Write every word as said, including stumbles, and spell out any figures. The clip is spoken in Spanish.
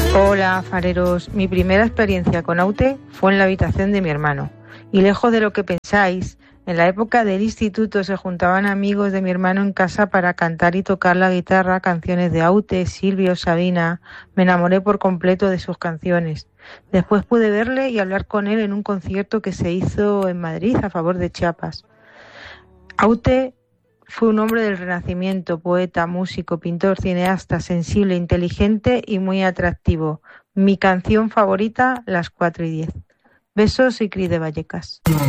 Hola, fareros. Mi primera experiencia con Aute fue en la habitación de mi hermano. Y lejos de lo que pensáis, en la época del instituto se juntaban amigos de mi hermano en casa para cantar y tocar la guitarra canciones de Aute, Silvio, Sabina. Me enamoré por completo de sus canciones. Después pude verle y hablar con él en un concierto que se hizo en Madrid a favor de Chiapas. Aute fue un hombre del Renacimiento, poeta, músico, pintor, cineasta, sensible, inteligente y muy atractivo. Mi canción favorita, Las cuatro y diez. Besos y Cris de Vallecas.